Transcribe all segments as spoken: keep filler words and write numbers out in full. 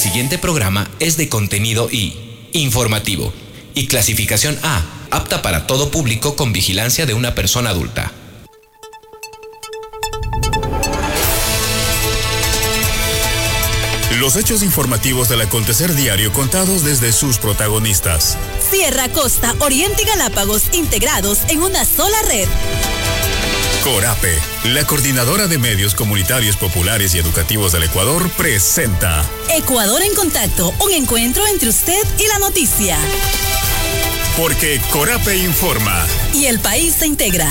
siguiente programa es de contenido I, informativo, y clasificación A, apta para todo público con vigilancia de una persona adulta. Los hechos informativos del acontecer diario contados desde sus protagonistas. Sierra, Costa, Oriente y Galápagos integrados en una sola red. Corape, la coordinadora de medios comunitarios populares y educativos del Ecuador, presenta Ecuador en Contacto, un encuentro entre usted y la noticia. Porque Corape informa. Y el país se integra.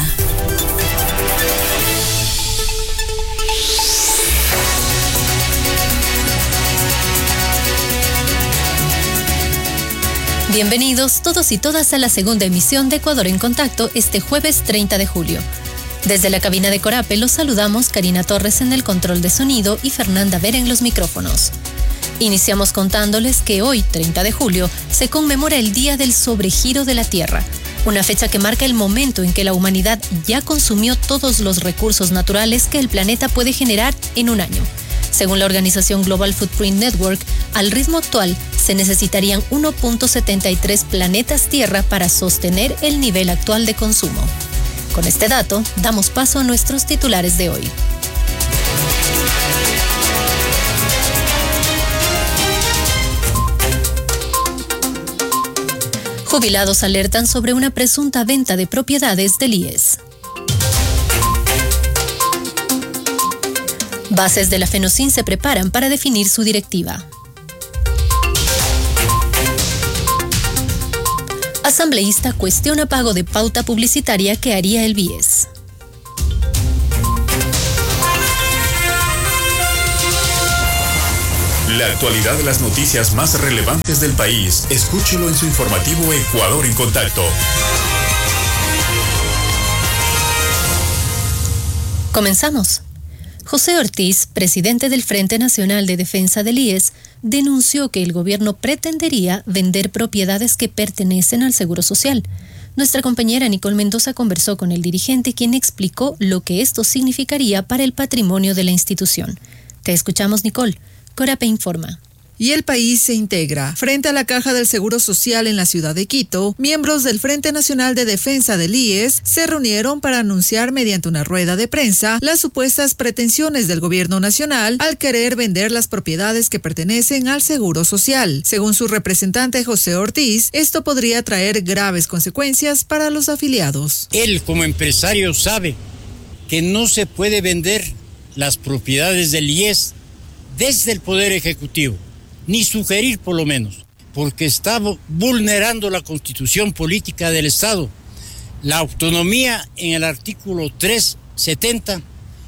Bienvenidos todos y todas a la segunda emisión de Ecuador en Contacto este jueves treinta de julio. Desde la cabina de Corape los saludamos Karina Torres en el control de sonido y Fernanda Vera en los micrófonos. Iniciamos contándoles que hoy, treinta de julio, se conmemora el Día del Sobregiro de la Tierra, una fecha que marca el momento en que la humanidad ya consumió todos los recursos naturales que el planeta puede generar en un año. Según la organización Global Footprint Network, al ritmo actual se necesitarían uno punto setenta y tres planetas Tierra para sostener el nivel actual de consumo. Con este dato, damos paso a nuestros titulares de hoy. Jubilados alertan sobre una presunta venta de propiedades del I E S. Bases de la FENOCIN se preparan para definir su directiva. Asambleísta cuestiona pago de pauta publicitaria que haría el B I E S. La actualidad de las noticias más relevantes del país, escúchelo en su informativo Ecuador en Contacto. Comenzamos. José Ortiz, presidente del Frente Nacional de Defensa del I E S, denunció que el gobierno pretendería vender propiedades que pertenecen al Seguro Social. Nuestra compañera Nicole Mendoza conversó con el dirigente, quien explicó lo que esto significaría para el patrimonio de la institución. Te escuchamos, Nicole. Corape informa. Y el país se integra. Frente a la Caja del Seguro Social en la ciudad de Quito, miembros del Frente Nacional de Defensa del I E S se reunieron para anunciar mediante una rueda de prensa las supuestas pretensiones del gobierno nacional al querer vender las propiedades que pertenecen al Seguro Social. Según su representante José Ortiz, esto podría traer graves consecuencias para los afiliados. Él, como empresario, sabe que no se puede vender las propiedades del I E S desde el Poder Ejecutivo, ni sugerir por lo menos, porque está vulnerando la Constitución Política del Estado, la autonomía en el artículo trescientos setenta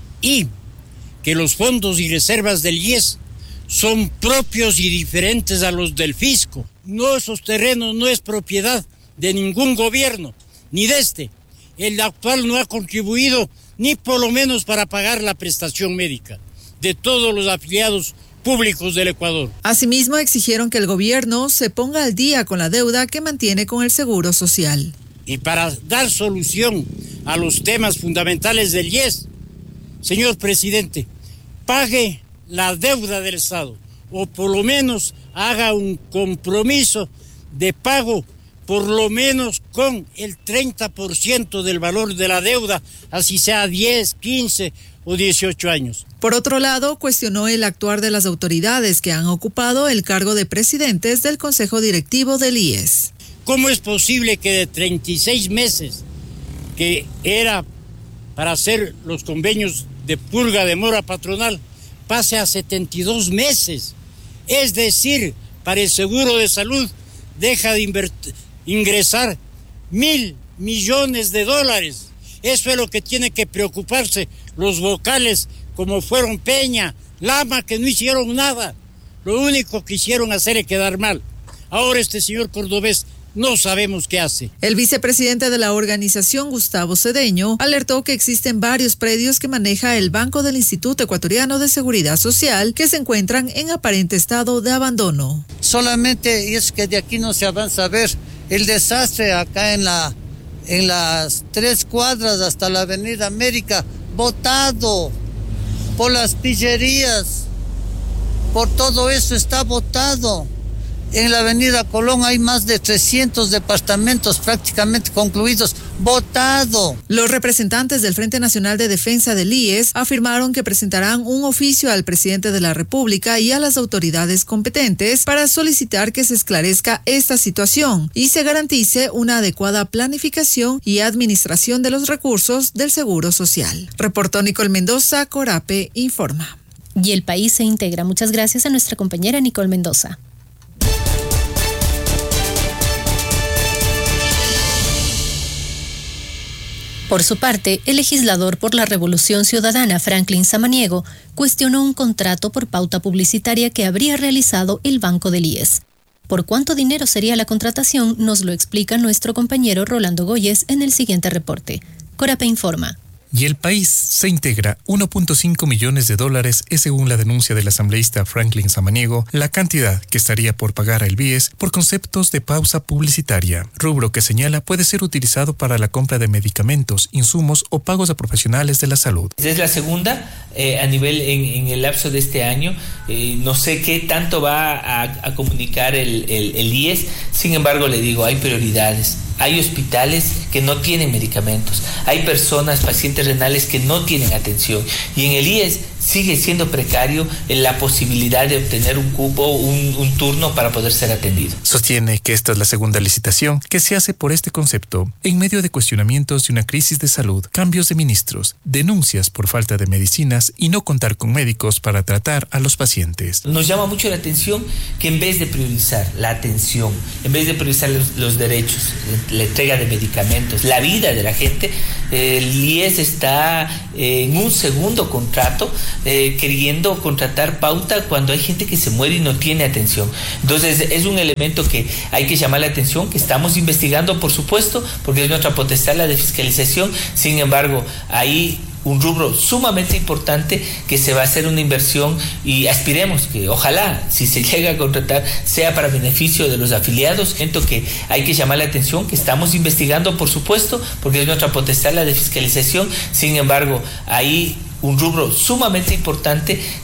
y que los fondos y reservas del I E S son propios y diferentes a los del fisco. No, esos terrenos no es propiedad de ningún gobierno, ni de este. El actual no ha contribuido ni por lo menos para pagar la prestación médica de todos los afiliados públicos del Ecuador. Asimismo, exigieron que el gobierno se ponga al día con la deuda que mantiene con el Seguro Social. Y para dar solución a los temas fundamentales del I E S, señor presidente, pague la deuda del Estado, o por lo menos haga un compromiso de pago por lo menos con el treinta por ciento del valor de la deuda, así sea diez, quince o dieciocho años. Por otro lado, cuestionó el actuar de las autoridades que han ocupado el cargo de presidentes del Consejo Directivo del I E S. ¿Cómo es posible que de treinta y seis meses, que era para hacer los convenios de purga de mora patronal, pase a setenta y dos meses? Es decir, para el seguro de salud deja de invertir, ingresar mil millones de dólares. Eso es lo que tiene que preocuparse los vocales como fueron Peña, Lama, que no hicieron nada. Lo único que hicieron hacer es quedar mal. Ahora este señor cordobés no sabemos qué hace. El vicepresidente de la organización, Gustavo Cedeño, alertó que existen varios predios que maneja el Banco del Instituto Ecuatoriano de Seguridad Social que se encuentran en aparente estado de abandono. Solamente es que de aquí no se avanza a ver el desastre acá en la en las tres cuadras hasta la Avenida América, botado por las pillerías. por todo eso está botado. En la avenida Colón hay más de trescientos departamentos prácticamente concluidos, botado. Los representantes del Frente Nacional de Defensa del I E S afirmaron que presentarán un oficio al presidente de la República y a las autoridades competentes para solicitar que se esclarezca esta situación y se garantice una adecuada planificación y administración de los recursos del Seguro Social. Reportó Nicole Mendoza, Corape informa. Y el país se integra. Muchas gracias a nuestra compañera Nicole Mendoza. Por su parte, el legislador por la Revolución Ciudadana, Franklin Samaniego, cuestionó un contrato por pauta publicitaria que habría realizado el Banco del I E S. ¿Por cuánto dinero sería la contratación? Nos lo explica nuestro compañero Rolando Goyes en el siguiente reporte. Corape informa. Y el país se integra. uno punto cinco millones de dólares es, según la denuncia del asambleísta Franklin Samaniego, la cantidad que estaría por pagar al B I E S por conceptos de pausa publicitaria, rubro que señala puede ser utilizado para la compra de medicamentos, insumos o pagos a profesionales de la salud. Es la segunda eh, a nivel en, en el lapso de este año. Eh, no sé qué tanto va a, a comunicar el, el, el I E S, sin embargo le digo, hay prioridades. Hay hospitales que no tienen medicamentos, hay personas, pacientes renales que no tienen atención y en el I E S sigue siendo precario la posibilidad de obtener un cupo, un, un turno para poder ser atendido. Sostiene que esta es la segunda licitación que se hace por este concepto en medio de cuestionamientos de una crisis de salud, cambios de ministros, denuncias por falta de medicinas y no contar con médicos para tratar a los pacientes. Nos llama mucho la atención que en vez de priorizar la atención, en vez de priorizar los, los derechos, la entrega de medicamentos, la vida de la gente, el I E S está en un segundo contrato eh, queriendo contratar pauta cuando hay gente que se muere y no tiene atención. Entonces es un elemento que hay que llamar la atención, que estamos investigando, por supuesto, porque es nuestra potestad la de fiscalización. Sin embargo, ahí un rubro sumamente importante que se va a hacer una inversión y aspiremos que ojalá si se llega a contratar sea para beneficio de los afiliados. Siento que hay que llamar la atención, que estamos investigando, por supuesto, porque es nuestra potestad la de fiscalización. Sin embargo, ahí un rubro sumamente importante